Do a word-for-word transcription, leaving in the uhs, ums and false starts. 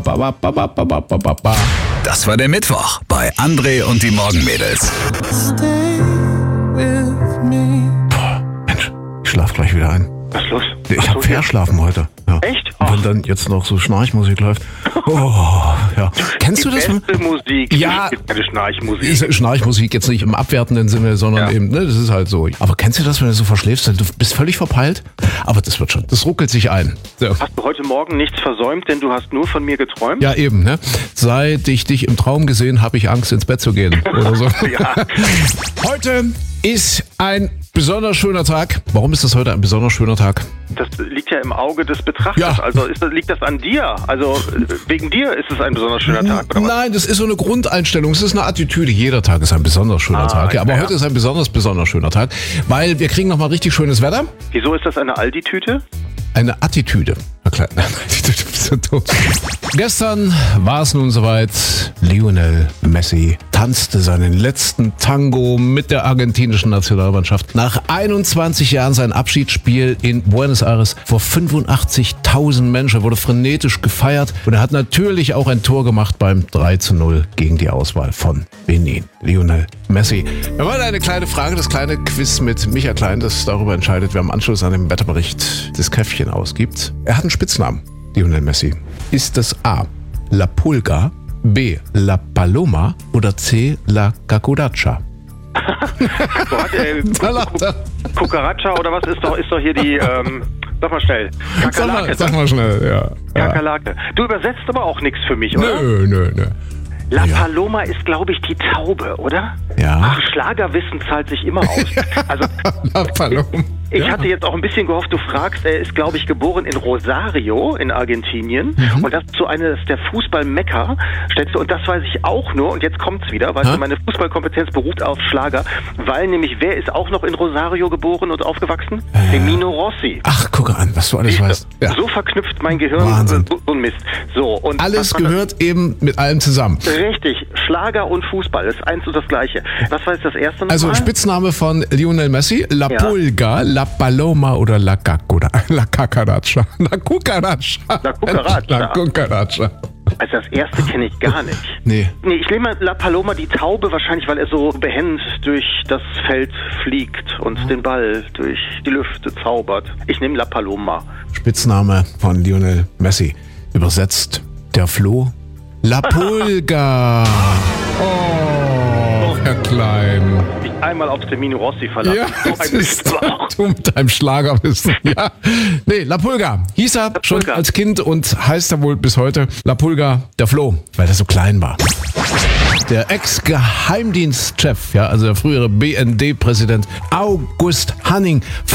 Ba, ba, ba, ba, ba, ba, ba, ba. Das war der Mittwoch bei André und die Morgenmädels. Boah, Mensch, ich schlaf gleich wieder ein. Was ist los? Ich Was habe los? verschlafen heute. Ja. Echt? Und wenn dann jetzt noch so Schnarchmusik läuft. Oh, ja. Kennst Die du das? beste Musik. Ja. Es gibt keine Schnarchmusik. Ist Schnarchmusik jetzt nicht im abwertenden Sinne, sondern Ja. eben, ne, das ist halt so. Aber kennst du das, wenn du so verschläfst? Du bist völlig verpeilt, aber das wird schon, das ruckelt sich ein. So. Hast du heute Morgen nichts versäumt, denn du hast nur von mir geträumt? Ja, eben, ne? Seit ich dich im Traum gesehen, habe ich Angst, ins Bett zu gehen. Oder so. Ja. Heute ist ein besonders schöner Tag. Warum ist das heute ein besonders schöner Tag? Das liegt ja im Auge des Betrachters. Ja. Also ist das, liegt das an dir? Also äh, wegen dir ist es ein besonders schöner Tag, oder was? Nein, das ist so eine Grundeinstellung. Es ist eine Attitüde. Jeder Tag ist ein besonders schöner Ah, Tag. Ja, aber ja. heute ist ein besonders, besonders schöner Tag, weil wir kriegen nochmal richtig schönes Wetter. Wieso ist das eine Aldi-Tüte? Eine Attitüde. Na klar, Attitüde, bist du dumm. Gestern war es nun soweit. Lionel Messi tanzte seinen letzten Tango mit der argentinischen Nationalmannschaft. Nach einundzwanzig Jahren sein Abschiedsspiel in Buenos Aires vor fünfundachtzigtausend Menschen. Er wurde frenetisch gefeiert und er hat natürlich auch ein Tor gemacht beim drei zu null gegen die Auswahl von Benin. Lionel Messi. Wir wollen eine kleine Frage, das kleine Quiz mit Micha Klein, das darüber entscheidet, wer im Anschluss an den Wetterbericht das Käffchen ausgibt. Er hat einen Spitznamen, Lionel Messi. Ist das A, La Pulga, B, La Paloma oder C, La Cucaracha? Gott, ey, Da lacht er. Cucaracha oder was ist doch, ist doch hier die, ähm, sag mal schnell. Sag Kakerlake. mal, sag mal schnell, ja. ja. Kakerlake. Du übersetzt aber auch nichts für mich, oder? Nö, nö, nö. La Ja. Paloma ist, glaube ich, die Taube, oder? Ja. Ach, Schlagerwissen zahlt sich immer aus. Also, La Paloma. ich ja. hatte jetzt auch ein bisschen gehofft, du fragst, er ist, glaube ich, geboren in Rosario in Argentinien. Mhm. Und das ist so eines der Fußball-Mekka-Städte. Und das weiß ich auch nur, und jetzt kommt's wieder, weil Hä? meine Fußballkompetenz beruht auf Schlager, weil nämlich, wer ist auch noch in Rosario geboren und aufgewachsen? Äh. Firmino Rossi. Ach, gucke an, was du alles weißt. Ja. So verknüpft mein Gehirn Wahnsinn. so, so ein Mist. So, und Alles was war das? gehört eben mit allem zusammen. Richtig, Schlager und Fußball ist eins und das Gleiche. Was war jetzt das erste Also nochmal? Spitzname von Lionel Messi, La Ja. Pulga, La Paloma oder La Cacura, La Cucaracha. La Cucaracha. La Cucaracha. La Cucaracha. Also das erste kenne ich gar nicht. Nee. Nee, ich nehme mal La Paloma, die Taube, wahrscheinlich, weil er so behend durch das Feld fliegt und den Ball durch die Lüfte zaubert. Ich nehme La Paloma. Spitzname von Lionel Messi. Übersetzt der Floh. La Pulga. Oh, Herr Klein. Ich einmal auf Firmino Rossi verlassen. Ja, so das ein ist Mistwoch. du mit deinem Schlagerwissen. Ja. Nee, La Pulga hieß er schon Pulga. als Kind und heißt er wohl bis heute La Pulga, der Floh, weil er so klein war. Der Ex-Geheimdienstchef, ja, also der frühere B N D-Präsident August Hanning